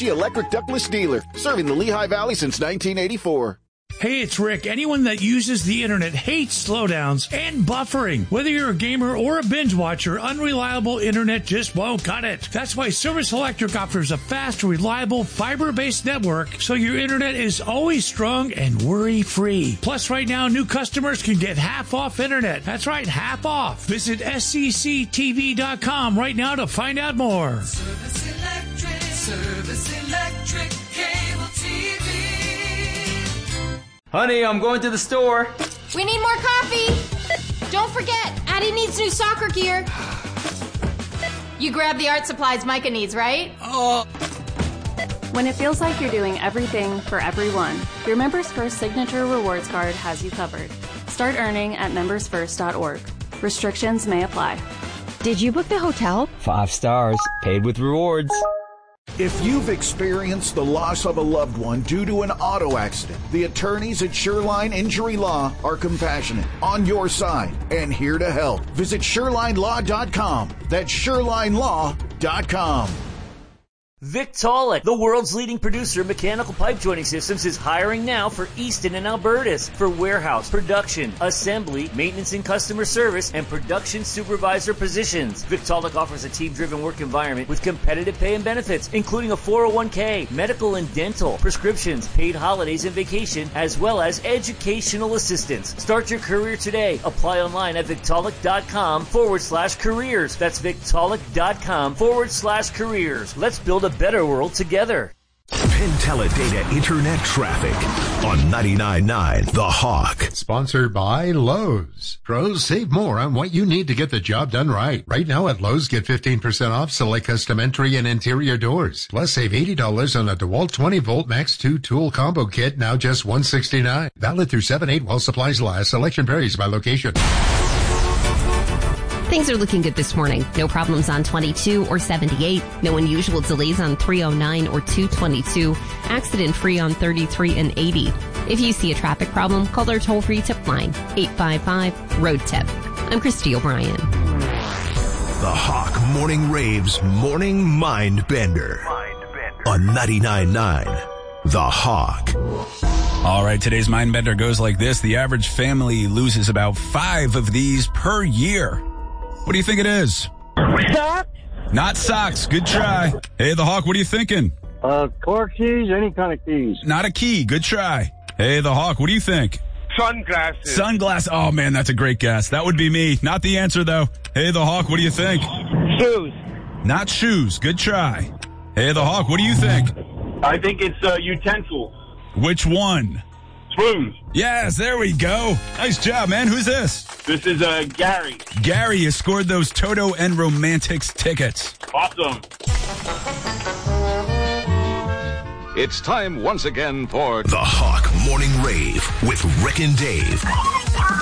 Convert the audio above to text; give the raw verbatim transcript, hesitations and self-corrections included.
The Electric Ductless Dealer, serving the Lehigh Valley since nineteen eighty-four. Hey, it's Rick. Anyone that uses the internet hates slowdowns and buffering. Whether you're a gamer or a binge watcher, unreliable internet just won't cut it. That's why Service Electric offers a fast, reliable, fiber-based network so your internet is always strong and worry-free. Plus, right now, new customers can get half off internet. That's right, half off. Visit S C C T V dot com right now to find out more. Service Electric, Service Electric, cable T V. Honey, I'm going to the store. We need more coffee. Don't forget, Addie needs new soccer gear. You grab the art supplies Micah needs, right? Oh. When it feels like you're doing everything for everyone, your Members First Signature Rewards Card has you covered. Start earning at members first dot org. Restrictions may apply. Did you book the hotel? Five stars. Paid with rewards. If you've experienced the loss of a loved one due to an auto accident, the attorneys at Shoreline Injury Law are compassionate, on your side, and here to help. Visit shoreline law dot com. That's shoreline law dot com. Victaulic, the world's leading producer of mechanical pipe joining systems, is hiring now for Easton and Albertus for warehouse, production, assembly, maintenance and customer service, and production supervisor positions. Victaulic offers a team-driven work environment with competitive pay and benefits, including a four oh one k, medical and dental, prescriptions, paid holidays and vacation, as well as educational assistance. Start your career today. Apply online at Victaulic.com forward slash careers. That's Victaulic.com forward slash careers. Let's build a better world together. Penteledata Internet Traffic on ninety-nine point nine The Hawk. Sponsored by Lowe's. Pros, save more on what you need to get the job done right. Right now at Lowe's, get fifteen percent off select custom entry and interior doors. Plus, save eighty dollars on a DeWalt twenty volt Max two tool combo kit, now just one hundred sixty-nine dollars. Valid through seven eight while supplies last. Selection varies by location. Things are looking good this morning. No problems on twenty-two or seventy-eight. No unusual delays on three oh nine or two twenty-two. Accident free on thirty-three and eighty. If you see a traffic problem, call our toll-free tip line, eight five five, road tip. I'm Christy O'Brien. The Hawk Morning Raves Morning Mind Bender on ninety-nine point nine The Hawk. All right, today's Mind Bender goes like this. The average family loses about five of these per year. What do you think it is? Socks? Not socks. Good try. Hey, the Hawk, what are you thinking? Uh, car keys, any kind of keys. Not a key. Good try. Hey, the Hawk, what do you think? Sunglasses. Sunglasses. Oh, man, that's a great guess. That would be me. Not the answer, though. Hey, the Hawk, what do you think? Shoes. Not shoes. Good try. Hey, the Hawk, what do you think? I think it's uh, utensils. Which one? Spoons. Yes, there we go. Nice job, man. Who's this? This is uh, Gary. Gary has scored those Toto and Romantics tickets. Awesome. It's time once again for The Hawk Morning Rave with Rick and Dave.